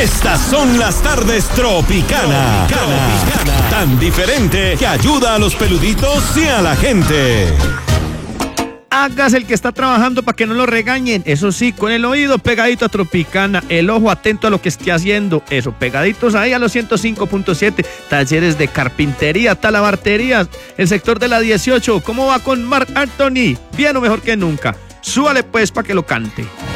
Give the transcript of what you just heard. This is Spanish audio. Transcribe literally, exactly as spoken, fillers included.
Estas son las tardes Tropicana. Tropicana. Tan diferente que ayuda a los peluditos y a la gente. Hágase el que está trabajando para que no lo regañen. Eso sí, con el oído pegadito a Tropicana, el ojo atento a lo que esté haciendo. Eso, pegaditos ahí a los ciento cinco punto siete. Talleres de carpintería, talabarterías, el sector de la dieciocho. ¿Cómo va con Marc Anthony? Bien o mejor que nunca. Súbale pues para que lo cante.